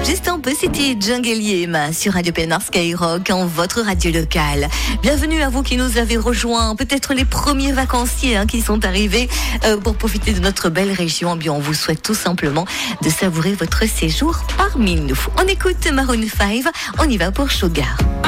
Juste un peu, c'était Jungle Yim sur Radio PNR Skyrock, en votre radio locale. Bienvenue à vous qui nous avez rejoints, peut-être les premiers vacanciers qui sont arrivés pour profiter de notre belle région. Bien, on vous souhaite tout simplement de savourer votre séjour parmi nous. On écoute Maroon 5, on y va pour Sugar.